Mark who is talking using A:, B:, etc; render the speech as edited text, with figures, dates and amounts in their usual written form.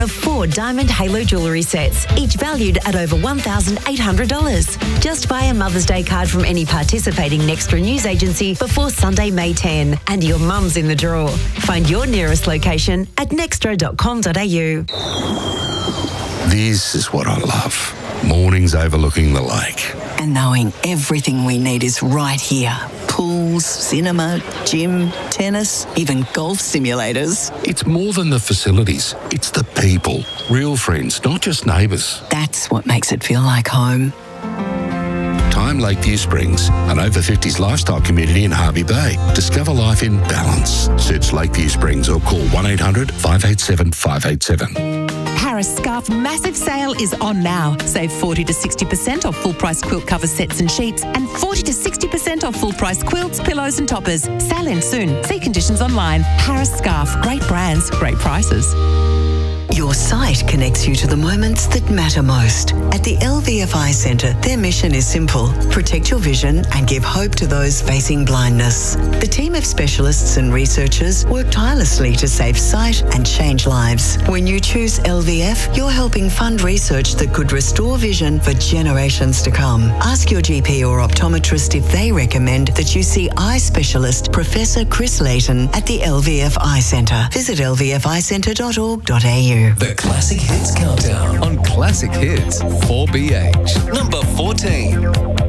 A: of 4 diamond halo jewellery sets, each valued at over $1,800. Just buy a Mother's Day card from any participating Nextra news agency before Sunday, May 10, and your mum's in the draw. Find your nearest location at nextra.com.au.
B: This is what I love. Mornings overlooking the lake.
C: And knowing everything we need is right here. Pools, cinema, gym, tennis, even golf simulators.
B: It's more than the facilities. It's the people. Real friends, not just neighbours.
C: That's what makes it feel like home.
B: Time Lakeview Springs, an over-50s lifestyle community in Harvey Bay. Discover life in balance. Search Lakeview Springs or call 1-800-587-587.
D: Harris Scarf massive sale is on now. Save 40 to 60% off full price quilt cover sets and sheets and 40 to 60% off full price quilts, pillows and toppers. Sale ends soon. See conditions online. Harris Scarf. Great brands, great prices.
C: Your sight connects you to the moments that matter most. At the LVF Eye Centre, their mission is simple: protect your vision and give hope to those facing blindness. The team of specialists and researchers work tirelessly to save sight and change lives. When you choose LVF, you're helping fund research that could restore vision for generations to come. Ask your GP or optometrist if they recommend that you see eye specialist Professor Chris Layton at the LVF Eye Centre. Visit lvficentre.org.au.
E: The Classic Hits Countdown on Classic Hits 4BH. Number 14.